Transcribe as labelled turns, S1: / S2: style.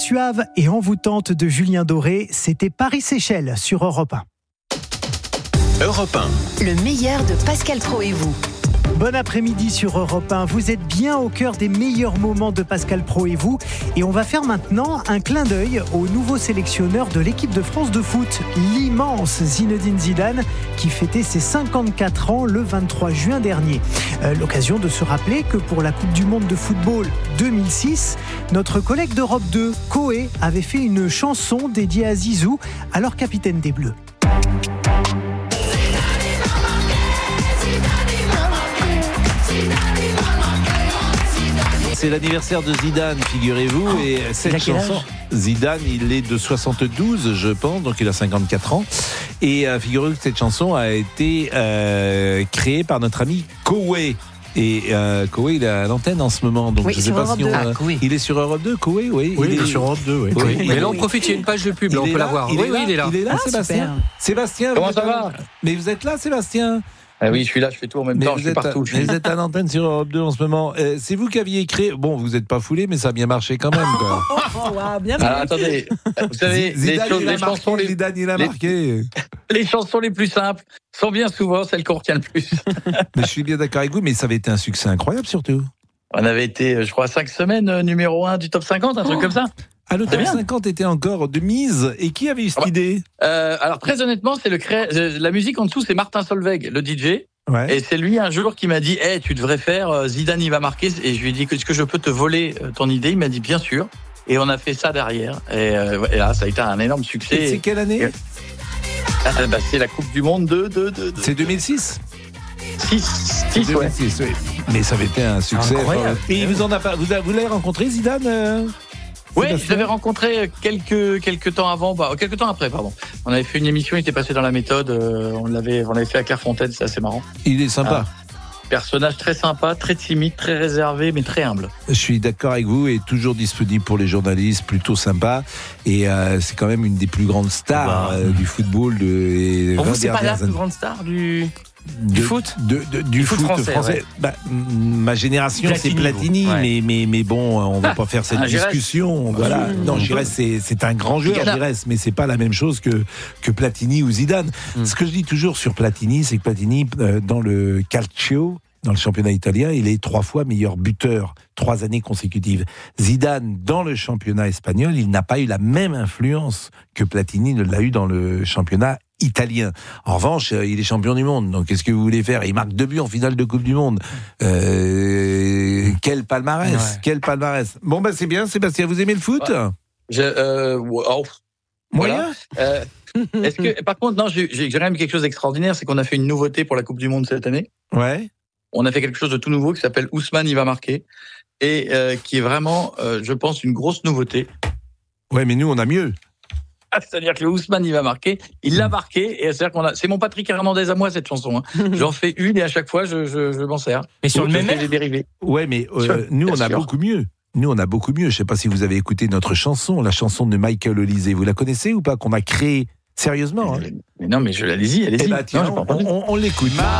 S1: Suave et envoûtante de Julien Doré, c'était Paris-Séchelles sur Europe 1.
S2: Europe 1.
S3: Le meilleur de Pascal Praud et vous.
S1: Bon après-midi sur Europe 1. Vous êtes bien au cœur des meilleurs moments de Pascal Praud et vous. Et on va faire maintenant un clin d'œil au nouveau sélectionneur de l'équipe de France de foot, l'immense Zinedine Zidane, qui fêtait ses 54 ans le 23 juin dernier. L'occasion de se rappeler que pour la Coupe du Monde de football 2006, notre collègue d'Europe 2, Koé, avait fait une chanson dédiée à Zizou, alors capitaine des Bleus.
S4: C'est l'anniversaire de Zidane, figurez-vous, et cette chanson, Zidane, il est de 72, je pense, donc il a 54 ans. Et figurez-vous que cette chanson a été créée par notre ami Koé. Et Koé, il est à l'antenne en ce moment, donc
S3: oui,
S4: je sais pas si il est sur Europe 2, Koé, oui.
S5: Oui, il est sur Europe 2, oui.
S4: Oui.
S5: Mais là, on profite, il y a une page de pub, là, on peut la voir.
S4: Il est là, Sébastien. Sébastien,
S6: comment ça va ?
S4: Mais vous êtes là, Sébastien ?
S6: Ah oui, je suis là, je fais tout en même temps, je suis partout.
S4: Vous êtes à l'antenne sur Europe 2 en ce moment. C'est vous qui aviez créé. Bon, vous n'êtes pas foulé, mais ça a bien marché quand même.
S6: Attendez, vous savez,
S4: Zidane, il a marqué.
S6: Les chansons les plus simples sont bien souvent celles qu'on retient le plus.
S4: Mais je suis bien d'accord avec vous, mais ça avait été un succès incroyable surtout.
S6: On avait été, je crois, 5 semaines numéro 1 du top 50, un truc comme ça.
S4: Ah, le top 50 était encore de mise. Et qui avait eu cette idée ?
S6: Alors, très honnêtement, la musique en dessous, c'est Martin Solveig, le DJ. Ouais. Et c'est lui, un jour, qui m'a dit « Hey, tu devrais faire Zidane, il va marquer. » Et je lui ai dit « Est-ce que je peux te voler ton idée ?» Il m'a dit « Bien sûr. » Et on a fait ça derrière. Et là, ça a été un énorme succès.
S4: Et c'est quelle année ?
S6: C'est la Coupe du Monde de...
S4: C'est 2006
S6: 6, ouais.
S4: 2006, oui. Mais ça avait été un succès.
S5: Incroyable.
S4: Et il vous en a pas. Vous l'avez rencontré, Zidane
S6: Oui, je l'avais rencontré quelques temps avant, quelques temps après, pardon. On avait fait une émission, il était passé dans la méthode, on l'avait fait à Clairefontaine, c'est assez marrant.
S4: Il est sympa.
S6: Personnage très sympa, très timide, très réservé, mais très humble.
S4: Je suis d'accord avec vous et toujours disponible pour les journalistes, plutôt sympa. Et c'est quand même une des plus grandes stars du football.
S5: Pour vous, c'est pas la plus grande star du foot
S4: du foot français. Ouais. Ma génération, Platini, c'est Platini, ouais. mais bon, on va pas faire cette discussion. Voilà. Non, Giresse, c'est un grand joueur, Giresse, mais c'est pas la même chose que Platini ou Zidane. Ce que je dis toujours sur Platini, c'est que Platini, dans le Calcio, dans le championnat italien, il est 3 fois meilleur buteur, 3 années consécutives. Zidane, dans le championnat espagnol, il n'a pas eu la même influence que Platini ne l'a eu dans le championnat italien. En revanche, il est champion du monde. Donc, qu'est-ce que vous voulez faire ? Il marque 2 buts en finale de Coupe du Monde. Quel palmarès, ouais. Quel palmarès. Bon, c'est bien, Sébastien. Vous aimez le foot ?
S6: Voilà. Est-ce que, par contre, non, j'ai quand même quelque chose d'extraordinaire, c'est qu'on a fait une nouveauté pour la Coupe du Monde cette année.
S4: Ouais.
S6: On a fait quelque chose de tout nouveau qui s'appelle Ousmane, il va marquer. Et qui est vraiment, je pense, une grosse nouveauté.
S4: Ouais, mais nous, on a mieux.
S6: C'est-à-dire que Ousmane, il va marquer, il l'a marqué, et c'est-à-dire c'est mon Patrick Hernandez à moi, cette chanson. Hein. J'en fais une et à chaque fois, je m'en sers.
S5: Et sur le même air ?
S6: Les dérivés.
S4: Ouais, mais nous, on a beaucoup mieux. Nous, on a beaucoup mieux. Je ne sais pas si vous avez écouté notre chanson, la chanson de Michael Olysée. Vous la connaissez ou pas, qu'on a créée sérieusement ?
S6: Mais non, mais allez-y.
S4: Eh ben, tiens, on l'écoute.